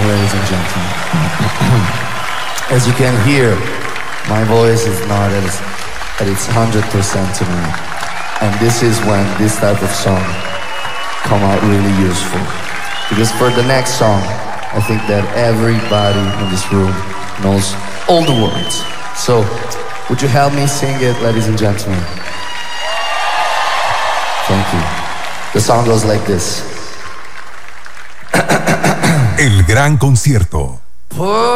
ladies and gentlemen. As you can hear, my voice is not at its 100% tonight. And this is when this type of song come out really useful. Because for the next song, I think that everybody in this room knows all the words. So, would you help me sing it, ladies and gentlemen? Thank you. The song goes like this. El gran concierto.